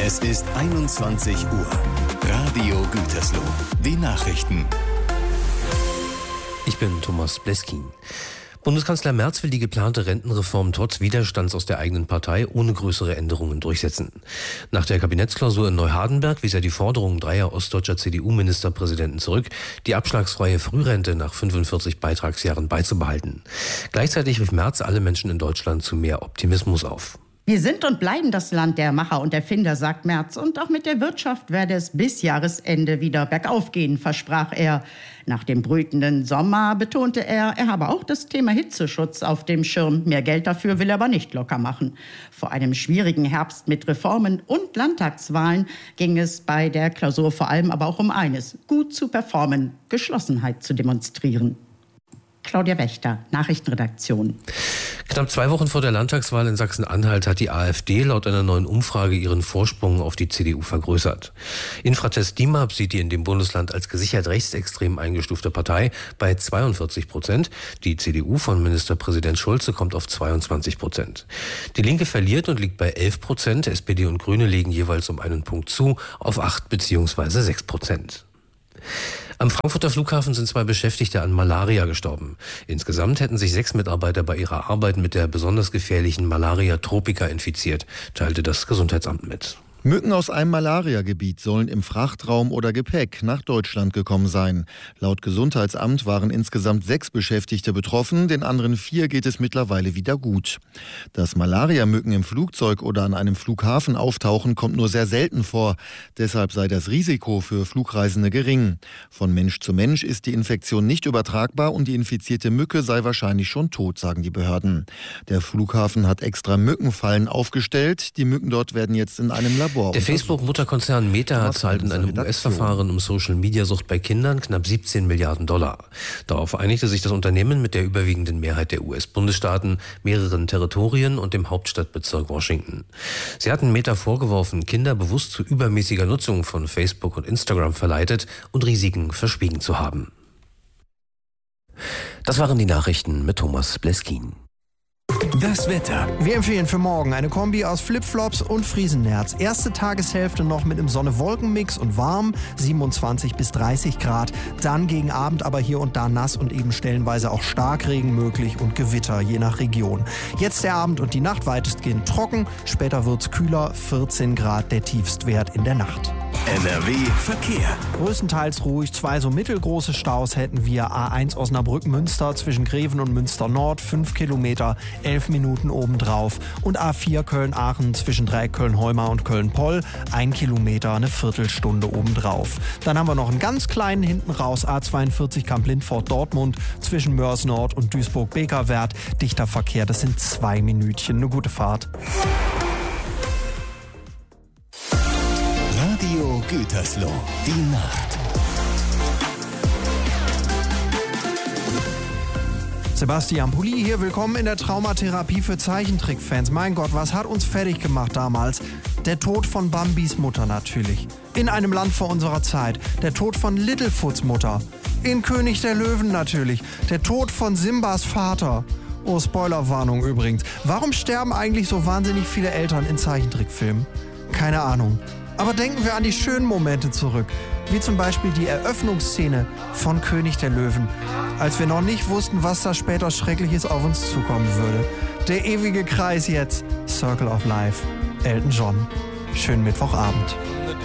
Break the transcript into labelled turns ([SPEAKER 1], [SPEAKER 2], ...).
[SPEAKER 1] Es ist 21 Uhr. Radio Gütersloh. Die Nachrichten.
[SPEAKER 2] Ich bin Thomas Bleskin. Bundeskanzler Merz will die geplante Rentenreform trotz Widerstands aus der eigenen Partei ohne größere Änderungen durchsetzen. Nach der Kabinettsklausur in Neuhardenberg wies er die Forderungen dreier ostdeutscher CDU-Ministerpräsidenten zurück, die abschlagsfreie Frührente nach 45 Beitragsjahren beizubehalten. Gleichzeitig rief Merz alle Menschen in Deutschland zu mehr Optimismus auf.
[SPEAKER 3] Wir sind und bleiben das Land der Macher und Erfinder, sagt Merz. Und auch mit der Wirtschaft werde es bis Jahresende wieder bergauf gehen, versprach er. Nach dem brütenden Sommer betonte er habe auch das Thema Hitzeschutz auf dem Schirm. Mehr Geld dafür will er aber nicht locker machen. Vor einem schwierigen Herbst mit Reformen und Landtagswahlen ging es bei der Klausur vor allem aber auch um eines: gut zu performen, Geschlossenheit zu demonstrieren. Claudia Wächter, Nachrichtenredaktion.
[SPEAKER 2] Knapp 2 Wochen vor der Landtagswahl in Sachsen-Anhalt hat die AfD laut einer neuen Umfrage ihren Vorsprung auf die CDU vergrößert. Infratest DIMAP sieht die in dem Bundesland als gesichert rechtsextrem eingestufte Partei bei 42%. Die CDU von Ministerpräsident Schulze kommt auf 22%. Die Linke verliert und liegt bei 11%. SPD und Grüne legen jeweils um einen Punkt zu auf 8 bzw. 6%. Am Frankfurter Flughafen sind 2 Beschäftigte an Malaria gestorben. Insgesamt hätten sich 6 Mitarbeiter bei ihrer Arbeit mit der besonders gefährlichen Malaria tropica infiziert, teilte das Gesundheitsamt mit.
[SPEAKER 4] Mücken aus einem Malariagebiet sollen im Frachtraum oder Gepäck nach Deutschland gekommen sein. Laut Gesundheitsamt waren insgesamt 6 Beschäftigte betroffen, den anderen 4 geht es mittlerweile wieder gut. Dass Malariamücken im Flugzeug oder an einem Flughafen auftauchen, kommt nur sehr selten vor. Deshalb sei das Risiko für Flugreisende gering. Von Mensch zu Mensch ist die Infektion nicht übertragbar und die infizierte Mücke sei wahrscheinlich schon tot, sagen die Behörden. Der Flughafen hat extra Mückenfallen aufgestellt. Die Mücken dort werden jetzt in einem Labor.
[SPEAKER 2] Der Facebook-Mutterkonzern Meta zahlt in einem US-Verfahren um Social-Media-Sucht bei Kindern knapp 17 Milliarden $. Darauf einigte sich das Unternehmen mit der überwiegenden Mehrheit der US-Bundesstaaten, mehreren Territorien und dem Hauptstadtbezirk Washington. Sie hatten Meta vorgeworfen, Kinder bewusst zu übermäßiger Nutzung von Facebook und Instagram verleitet und Risiken verschwiegen zu haben. Das waren die Nachrichten mit Thomas Bleskin.
[SPEAKER 1] Das Wetter.
[SPEAKER 5] Wir empfehlen für morgen eine Kombi aus Flipflops und Friesennerz. Erste Tageshälfte noch mit einem Sonne-Wolken-Mix und warm, 27 bis 30 Grad. Dann gegen Abend aber hier und da nass und eben stellenweise auch Starkregen möglich und Gewitter, je nach Region. Jetzt der Abend und die Nacht weitestgehend trocken, später wird's kühler, 14 Grad der Tiefstwert in der Nacht.
[SPEAKER 1] NRW Verkehr.
[SPEAKER 5] Größtenteils ruhig, 2 so mittelgroße Staus hätten wir. A1 Osnabrück-Münster zwischen Greven und Münster Nord, 5 Kilometer, 11 Minuten obendrauf. Und A4 Köln-Aachen zwischen Dreieck Köln-Heumar und Köln-Poll, 1 Kilometer, eine Viertelstunde obendrauf. Dann haben wir noch einen ganz kleinen hinten raus, A42 Kamp-Lindfort-Dortmund zwischen Mörs Nord und Duisburg-Bekerwerth. Dichter Verkehr, das sind 2 Minütchen. Eine gute Fahrt.
[SPEAKER 1] Radio Gütersloh. Die Nacht.
[SPEAKER 5] Sebastian Pulli hier, willkommen in der Traumatherapie für Zeichentrickfans. Mein Gott, was hat uns fertig gemacht damals? Der Tod von Bambis Mutter natürlich. In einem Land vor unserer Zeit. Der Tod von Littlefoots Mutter. In König der Löwen natürlich. Der Tod von Simbas Vater. Oh, Spoilerwarnung übrigens. Warum sterben eigentlich so wahnsinnig viele Eltern in Zeichentrickfilmen? Keine Ahnung. Aber denken wir an die schönen Momente zurück, wie zum Beispiel die Eröffnungsszene von König der Löwen, als wir noch nicht wussten, was da später Schreckliches auf uns zukommen würde. Der ewige Kreis jetzt, Circle of Life, Elton John. Schönen Mittwochabend.